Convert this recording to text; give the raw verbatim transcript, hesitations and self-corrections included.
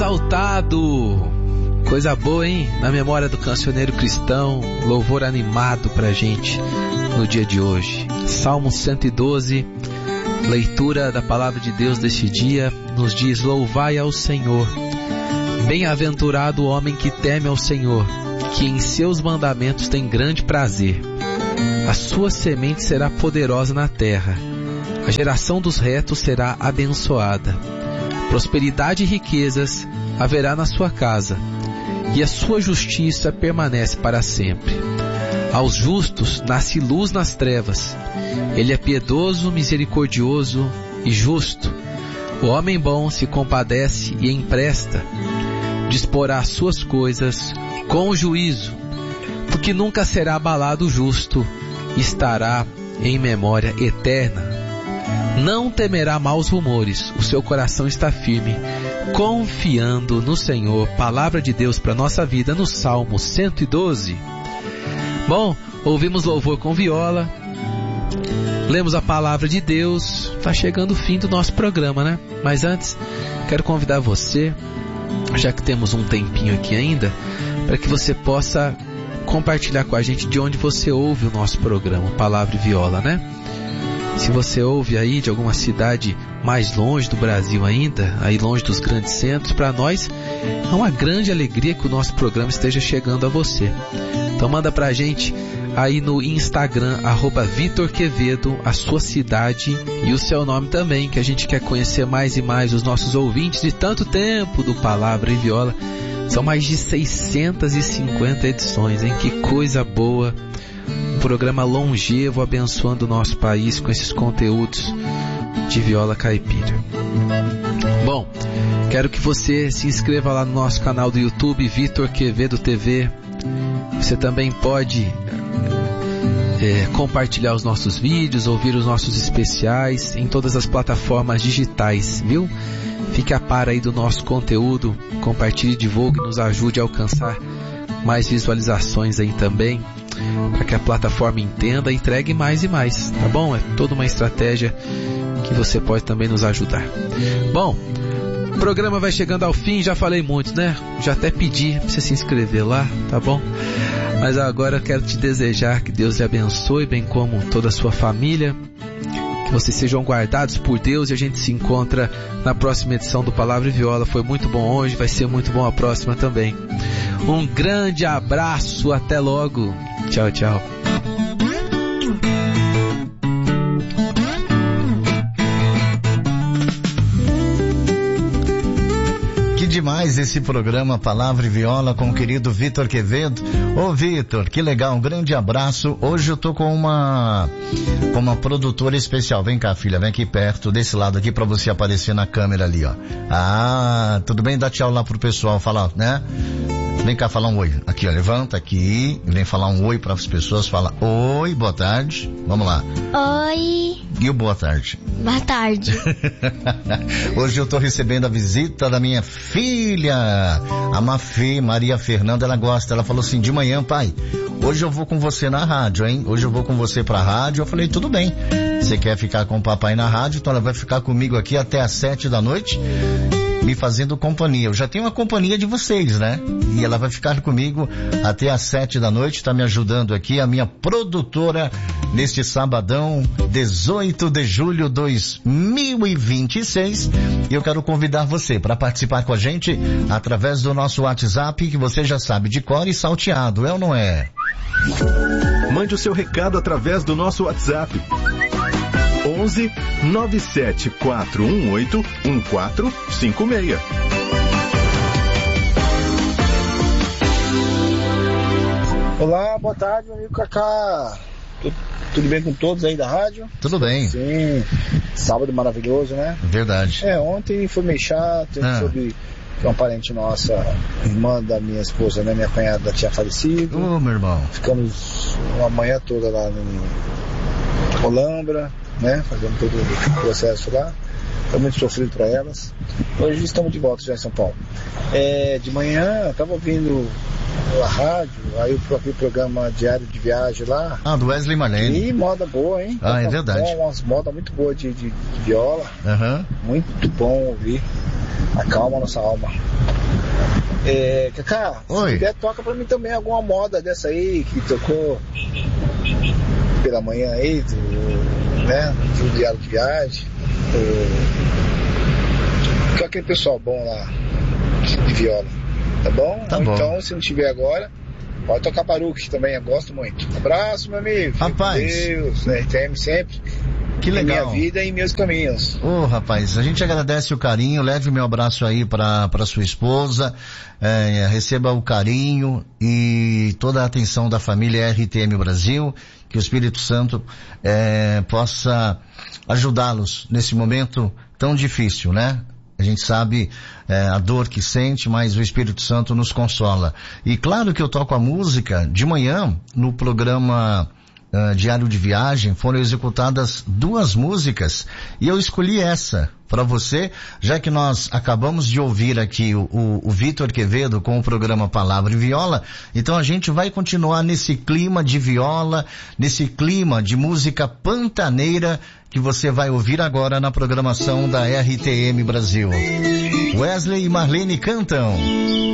exaltado. Coisa boa, hein? Na memória do cancioneiro cristão, louvor animado pra gente no dia de hoje. Salmo cento e doze, leitura da palavra de Deus deste dia, nos diz: louvai ao Senhor. Bem-aventurado o homem que teme ao Senhor, que em seus mandamentos tem grande prazer. A sua semente será poderosa na terra. A geração dos retos será abençoada. Prosperidade e riquezas haverá na sua casa, e a sua justiça permanece para sempre. Aos justos nasce luz nas trevas. Ele é piedoso, misericordioso e justo. O homem bom se compadece e empresta. Disporá as suas coisas com juízo, porque nunca será abalado o justo, estará em memória eterna. Não temerá maus rumores, o seu coração está firme, confiando no Senhor. Palavra de Deus para nossa vida no Salmo cento e doze. Bom, ouvimos louvor com viola, lemos a palavra de Deus. Está chegando o fim do nosso programa, né? Mas antes, quero convidar você, já que temos um tempinho aqui ainda, para que você possa compartilhar com a gente de onde você ouve o nosso programa, Palavra e Viola, né? Se você ouve aí de alguma cidade mais longe do Brasil ainda, aí longe dos grandes centros, para nós é uma grande alegria que o nosso programa esteja chegando a você. Então manda pra gente aí no Instagram, arroba Vitor Quevedo, a sua cidade e o seu nome também, que a gente quer conhecer mais e mais os nossos ouvintes de tanto tempo do Palavra e Viola. São mais de seiscentas e cinquenta edições, hein? Que coisa boa! Um programa longevo, abençoando o nosso país com esses conteúdos de viola caipira. Bom, quero que você se inscreva lá no nosso canal do YouTube, Vitor Quevedo T V. Você também pode é, compartilhar os nossos vídeos, ouvir os nossos especiais em todas as plataformas digitais, viu? Fique a par aí do nosso conteúdo, compartilhe, divulgue, nos ajude a alcançar mais visualizações aí também, para que a plataforma entenda e entregue mais e mais, tá bom? É toda uma estratégia que você pode também nos ajudar. Bom, o programa vai chegando ao fim, já falei muito, né? Já até pedi para você se inscrever lá, tá bom? Mas agora eu quero te desejar que Deus lhe abençoe, bem como toda a sua família, que vocês sejam guardados por Deus, e a gente se encontra na próxima edição do Palavra e Viola. Foi muito bom hoje, vai ser muito bom a próxima também. Um grande abraço, até logo. Tchau, tchau. Que demais esse programa Palavra e Viola com o querido Vitor Quevedo. Ô Vitor, que legal, um grande abraço. Hoje eu tô com uma com uma produtora especial. Vem cá, filha, vem aqui perto, desse lado aqui, pra você aparecer na câmera ali, ó. Ah, tudo bem? Dá tchau lá pro pessoal, falar, né? Vem cá falar um oi. Aqui, ó, levanta aqui, vem falar um oi para as pessoas, fala oi, boa tarde. Vamos lá. Oi. E o boa tarde? Boa tarde. Hoje eu tô recebendo a visita da minha filha, a Mafê, Maria Fernanda. Ela gosta, ela falou assim, de manhã, pai, hoje eu vou com você na rádio, hein? Hoje eu vou com você pra rádio. Eu falei, tudo bem. Você quer ficar com o papai na rádio? Então ela vai ficar comigo aqui até às sete da noite. Me fazendo companhia. Eu já tenho uma companhia de vocês, né? E ela vai ficar comigo até às sete da noite, tá me ajudando aqui, a minha produtora, neste sabadão, dezoito de julho de dois mil e vinte e seis. E eu quero convidar você para participar com a gente através do nosso WhatsApp, que você já sabe de cor e salteado, é ou não é? Mande o seu recado através do nosso WhatsApp. onze nove sete quatro um oito um quatro cinco seis. Olá, boa tarde, meu amigo Cacá. Tudo, tudo bem com todos aí da rádio? Tudo bem. Sim, sábado maravilhoso, né? Verdade. É, ontem foi meio chato, ah. soube que uma parente nossa, irmã da minha esposa, né, minha cunhada, tinha falecido. Ô, oh, meu irmão. Ficamos uma manhã toda lá no Olambra, né, fazendo todo o processo lá. Foi muito sofrido para elas. Hoje estamos de volta já em São Paulo. É, de manhã, estava ouvindo a rádio, aí eu próprio programa Diário de Viagem lá. Ah, do Wesley Marlene. E moda boa, hein? Ah, é verdade. Bom, umas modas muito boas de, de, de viola. Uhum. Muito bom ouvir. Acalma a nossa alma. É, Cacá, Oi. se puder, toca pra mim também alguma moda dessa aí que tocou pela manhã aí, do, né, do Diário de Viagem. Do, com aquele pessoal bom lá de viola, tá bom? Tá Ou bom. então, se não tiver agora, pode tocar Baruch também, eu gosto muito. Abraço, meu amigo. Fique Rapaz. com Deus, R T M sempre. Que legal. Em minha vida e em meus caminhos. Ô, oh, rapaz, a gente agradece o carinho, leve meu abraço aí pra, pra sua esposa, é, receba o carinho e toda a atenção da família R T M Brasil, que o Espírito Santo é, possa ajudá-los nesse momento tão difícil, né? A gente sabe é, a dor que sente, mas o Espírito Santo nos consola. E claro que eu toco a música de manhã no programa Uh, Diário de Viagem, foram executadas duas músicas e eu escolhi essa para você, já que nós acabamos de ouvir aqui o, o, o Vitor Quevedo com o programa Palavra e Viola. Então a gente vai continuar nesse clima de viola, nesse clima de música pantaneira que você vai ouvir agora na programação da R T M Brasil. Wesley e Marlene cantam